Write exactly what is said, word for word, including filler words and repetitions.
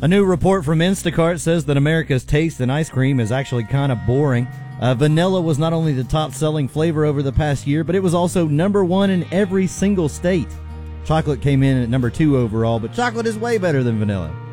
A new report from Instacart says that America's taste in ice cream is actually kind of boring. Uh, vanilla was not only the top-selling flavor over the past year, but it was also number one in every single state. Chocolate came in at number two overall, but chocolate is way better than vanilla.